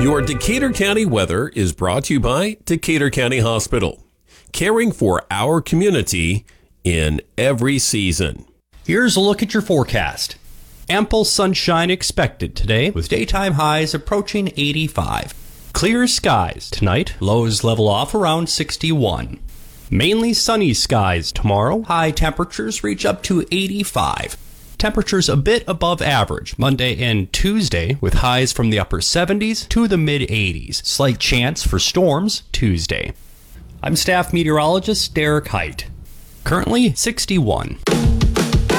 Your Decatur County weather is brought to you by Decatur County Hospital, caring for our community in every season. Here's a look at your forecast. Ample sunshine expected today with daytime highs approaching 85. Clear skies tonight, lows level off around 61. Mainly sunny skies tomorrow, high temperatures reach up to 85. Temperatures a bit above average Monday and Tuesday with highs from the upper 70s to the mid 80s. Slight chance for storms Tuesday. I'm staff meteorologist Derek Height. Currently 61.